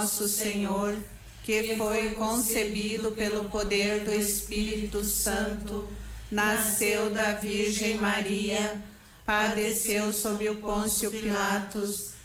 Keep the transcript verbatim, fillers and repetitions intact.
nosso Senhor, que foi concebido pelo poder do Espírito Santo, nasceu da Virgem Maria, padeceu sob o Pôncio Pilatos,